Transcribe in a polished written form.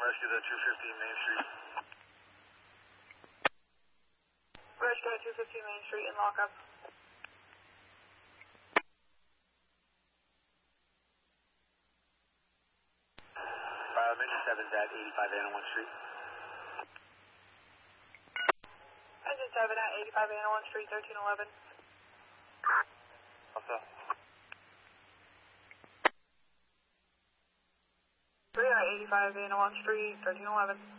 Rescue to 215 Main Street. Rescue to 215 Main Street in lockup. Mission 7's at 85 Anawan Street. Engine 7 at 85 Anawan Street, 1311. What's up? 3 at 85 Anawan Street, 1311.